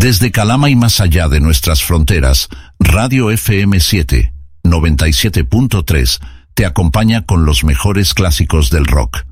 Desde Calama y más allá de nuestras fronteras, Radio FM7, 97.3, te acompaña con los mejores clásicos del rock.